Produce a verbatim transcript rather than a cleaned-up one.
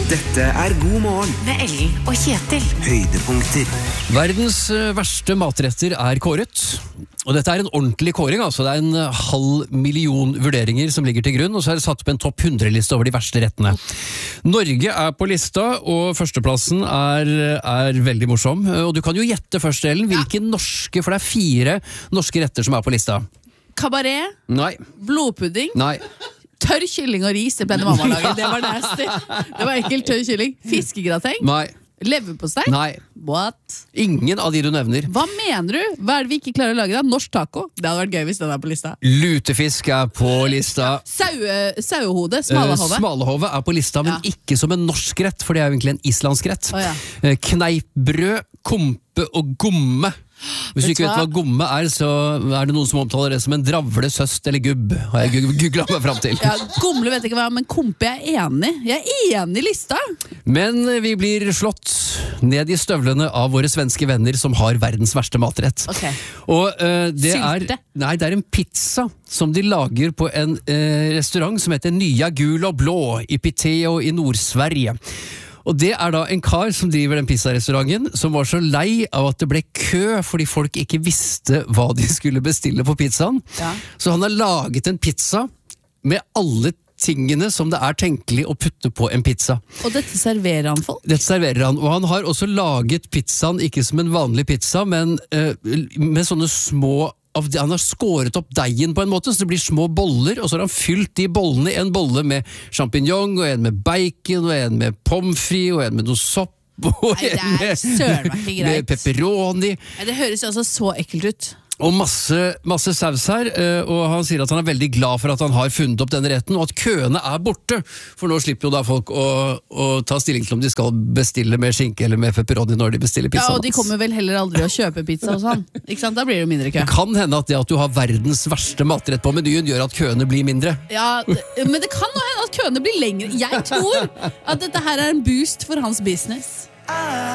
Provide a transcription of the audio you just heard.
Dette er God morgen med Ellen og Kjetil. Høydepunkter. Verdens eh, verste matretter er kåret. Og dette er en ordentlig kåring, altså. Det er en eh, halv million vurderinger som ligger til grunn, og så er det satt opp en topp hundre-liste over de verste rettene. Norge er på lista, og førsteplassen er, er veldig morsom. Og du kan jo gjette først, Ellen, hvilke norske, for det er fire norske retter som er på lista. Kabaret, Nei, blodpudding, nei, tørr kylling og ris. Det pleide mamma å lage. Det var nasty. Det var ekkelt tørr kylling. Fiskegrateng, nei, leverpostei. nei. What? Ingen av de du nevner. Hva mener du? Hva er det vi ikke klarer å lage da? Norsk taco? Det hadde vært gøy hvis den er på lista. Lutefisk er på lista. Saue, sauehode, Eh, smalahove. Smalahove er på lista, men Ja. ikke som en norsk rett, for det er jo egentlig en islandsk rett. Å, ja. Eh, Kneippbrød, kompe og gomme. Hvis du Vet ikke du vet hva hva? gomme er, så er det noen som omtaler det som en dravle, søst eller gubb. Har jeg gu- googlet meg frem til. Ja, Gomle vet ikke hva, men kompe er jeg enig. Jeg er enig i lista. Men vi blir slått ned i støvlene av våre svenske venner som har verdens verste matrett. Ok. Og eh, det er, Sylte? nei, det er en pizza som de lager på en eh, restaurant som heter Nya Gul og Blå i Piteå i Nord-Sverige. Og det er da en kar som driver den pizzarestauranten, som var så lei av at det ble kø fordi folk ikke visste hva de skulle bestille på pizzaen. Ja. Så han har laget en pizza med alle tingene som det er tenkelig å putte på en pizza. Og dette serverer han folk. Dette serverer han, og han har også laget pizzaen ikke som en vanlig pizza, men eh, med sånne små av, han har skåret opp deigen på en måte, så det blir små boller, og så har han fylt de bollene, en bolle med champignon, og en med bacon, og en med pommes frites, og en med noe sopp, og Nei, det en er søren meg ikke med greit. pepperoni, Nei, det høres altså så ekkelt ut. og masse, masse saus her, eh, og han sier at han er veldig glad for at han har funnet opp denne retten, og at køene er borte, for nå slipper jo da folk å, å ta stilling til om de skal bestille med skinke eller med pepperoni når de bestiller Ja, pizzaen. Og de kommer vel heller aldri å kjøpe pizza hos han. Ikke sant? Da blir det jo mindre kø. Det kan hende at det at du har verdens verste matrett på menyen gjør at køene blir mindre. Ja, det- Men det kan jo hende at køene blir lengre. Jeg tror at dette her er en boost for hans business.